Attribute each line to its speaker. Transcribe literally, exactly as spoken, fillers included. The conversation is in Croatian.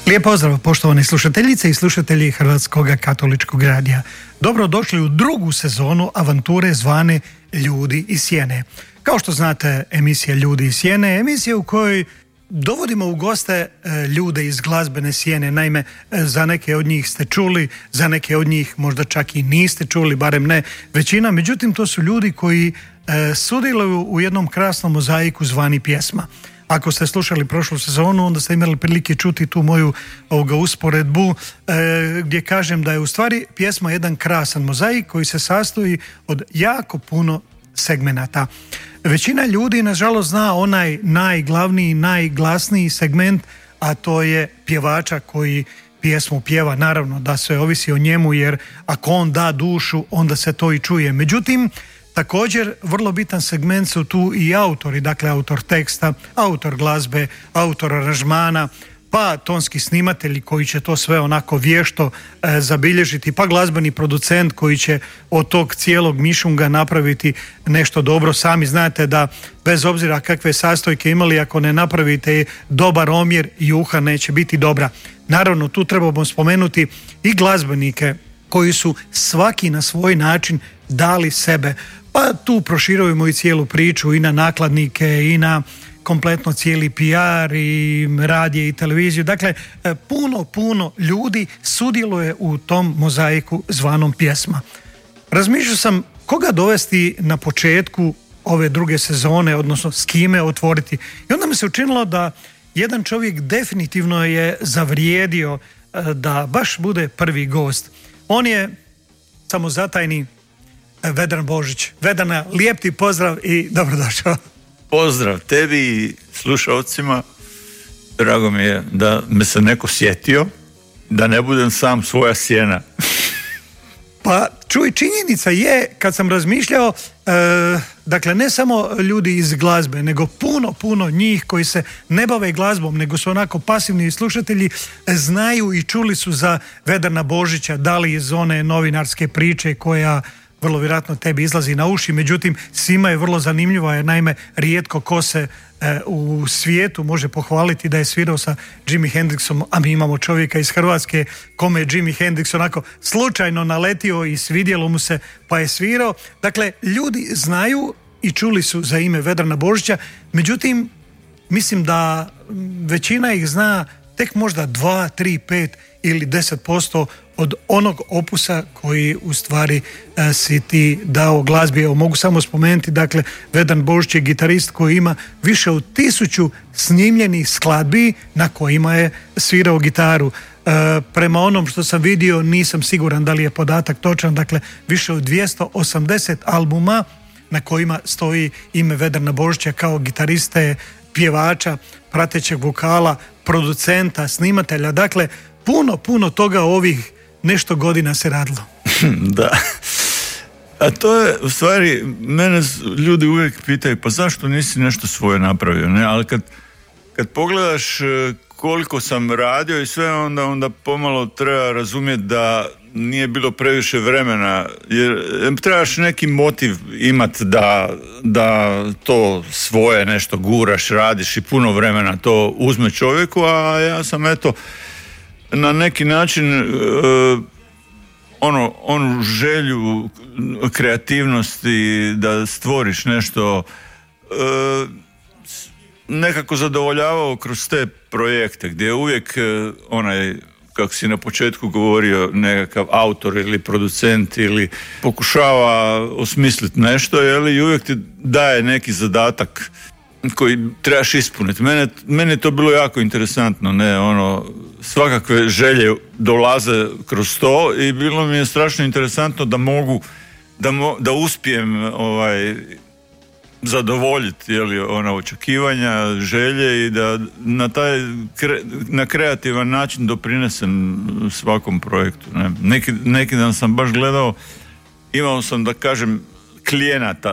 Speaker 1: Lijep pozdrav poštovane slušateljice i slušatelji Hrvatskog katoličkog radija. Dobrodošli u drugu sezonu avanture zvane Ljudi iz sjene. Kao što znate, emisija Ljudi iz sjene, emisija u kojoj dovodimo u goste ljude iz glazbene sjene. Naime, za neke od njih ste čuli, za neke od njih možda čak i niste čuli, barem ne većina. Međutim, to su ljudi koji sudjeluju u jednom krasnom mozaiku zvani pjesma. Ako ste slušali prošlu sezonu, onda ste imali prilike čuti tu moju ovoga usporedbu e, gdje kažem da je u stvari pjesma jedan krasan mozaik koji se sastoji od jako puno segmenata. Većina ljudi, nažalost, zna onaj najglavniji, najglasniji segment, a to je pjevača koji pjesmu pjeva. Naravno da sve ovisi o njemu, jer ako on da dušu, onda se to i čuje. Međutim, također, vrlo bitan segment su tu i autori, dakle autor teksta, autor glazbe, autor aranžmana, pa tonski snimatelji koji će to sve onako vješto e, zabilježiti, pa glazbeni producent koji će od tog cijelog mišunga napraviti nešto dobro. Sami znate da bez obzira kakve sastojke imali, ako ne napravite dobar omjer, juha neće biti dobra. Naravno, tu trebamo spomenuti i glazbenike koji su svaki na svoj način dali sebe. Pa tu proširujemo i cijelu priču i na nakladnike i na kompletno cijeli P R i radije i televiziju. Dakle, puno, puno ljudi sudjeluje u tom mozaiku zvanom pjesma. Razmišljao sam koga dovesti na početku ove druge sezone, odnosno s kime otvoriti. I onda mi se učinilo da jedan čovjek definitivno je zavrijedio da baš bude prvi gost. On je samozatajni Vedran Božić. Vedrana, lijep ti pozdrav i dobrodošao.
Speaker 2: Pozdrav tebi i slušalcima. Drago mi je da me se neko sjetio, da ne budem sam svoja sjena.
Speaker 1: Pa čuj, činjenica je, kad sam razmišljao, e, dakle ne samo ljudi iz glazbe, nego puno, puno njih koji se ne bave glazbom, nego su onako pasivni slušatelji, znaju i čuli su za Vedrana Božića, da li iz one novinarske priče koja vrlo vjerojatno tebi izlazi na uši, međutim svima je vrlo zanimljiva, jer naime rijetko ko se e, u svijetu može pohvaliti da je svirao sa Jimi Hendrixom, a mi imamo čovjeka iz Hrvatske kome je Jimi Hendrix onako slučajno naletio i svidjelo mu se pa je svirao. Dakle, ljudi znaju i čuli su za ime Vedrana Božića, međutim mislim da većina ih zna tek možda dva, tri, pet ili deset posto od onog opusa koji u stvari e, si ti dao glazbi. Evo, mogu samo spomenuti, dakle, Vedran Božić je gitarist koji ima više od tisuću snimljenih skladbi na kojima je svirao gitaru. E, prema onom što sam vidio, nisam siguran da li je podatak točan, dakle, više od dvjesto osamdeset albuma na kojima stoji ime Vedrana Božića kao gitariste, pjevača, pratećeg vokala, producenta, snimatelja. Dakle, puno, puno toga ovih nešto godina se radilo.
Speaker 2: Da. A to je, u stvari, mene ljudi uvijek pitaju, pa zašto nisi nešto svoje napravio, ne? Ali kad, kad pogledaš koliko sam radio i sve, onda, onda pomalo treba razumjeti da nije bilo previše vremena, jer trebaš neki motiv imat da, da to svoje nešto guraš, radiš i puno vremena to uzme čovjeku, a ja sam eto na neki način uh, ono, onu želju kreativnosti da stvoriš nešto uh, nekako zadovoljavao kroz te projekte gdje je uvijek uh, onaj, kako si na početku govorio, nekakav autor ili producent ili pokušava osmisliti nešto, jeli, i uvijek ti daje neki zadatak koji trebaš ispuniti. Mene, meni je to bilo jako interesantno, ne, ono, svakakve želje dolaze kroz to i bilo mi je strašno interesantno da mogu, da, mo, da uspijem ovaj, zadovoljiti, jeli, ona očekivanja, želje i da na taj kre, na kreativan način doprinesem svakom projektu. Ne. Neki, neki dan sam baš gledao, imao sam, da kažem, klijenata